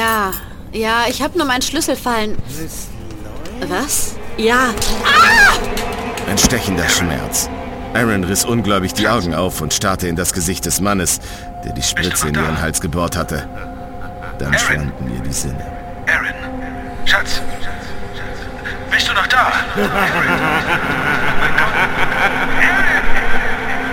Ja, ich habe nur meinen Schlüssel fallen. Was? Ja. Ah! Ein stechender Schmerz. Aaron riss ungläubig die Augen auf und starrte in das Gesicht des Mannes, der die Spritze in ihren Hals gebohrt hatte. Dann schwanden ihr die Sinne. Aaron, Schatz, bist du noch da? Aaron.